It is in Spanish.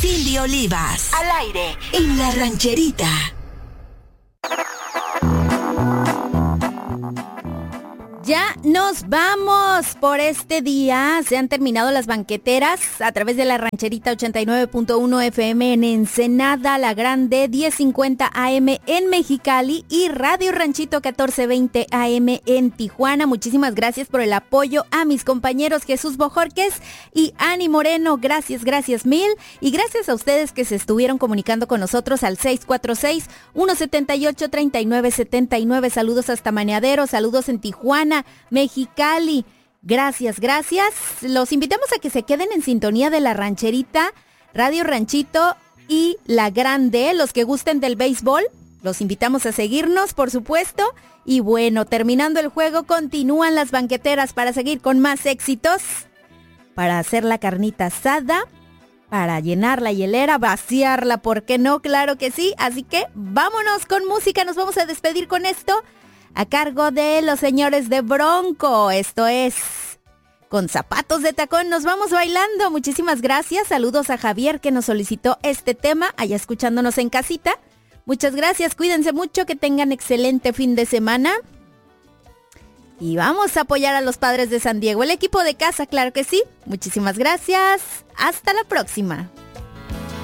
Cindy Olivas. Al aire en La Rancherita. Ya nos vamos por este día. Se han terminado las banqueteras a través de La Rancherita 89.1 FM en Ensenada, La Grande, 1050 AM en Mexicali y Radio Ranchito 1420 AM en Tijuana. Muchísimas gracias por el apoyo a mis compañeros Jesús Bojorquez y Ani Moreno. Gracias mil. Y gracias a ustedes que se estuvieron comunicando con nosotros al 646-178-3979. Saludos hasta Maneadero, saludos en Tijuana, Mexicali. Gracias. Los invitamos a que se queden en sintonía de La Rancherita, Radio Ranchito y La Grande. Los que gusten del béisbol, los invitamos a seguirnos, por supuesto. Y bueno, terminando el juego, continúan las banqueteras para seguir con más éxitos, para hacer la carnita asada, para llenar la hielera, vaciarla, ¿por qué no? Claro que sí. Así que vámonos con música, nos vamos a despedir con esto, a cargo de los señores de Bronco. Esto es Con Zapatos de Tacón. Nos vamos bailando. Muchísimas gracias. Saludos a Javier que nos solicitó este tema, allá escuchándonos en casita. Muchas gracias. Cuídense mucho. Que tengan excelente fin de semana. Y vamos a apoyar a los Padres de San Diego. El equipo de casa, claro que sí. Muchísimas gracias. Hasta la próxima.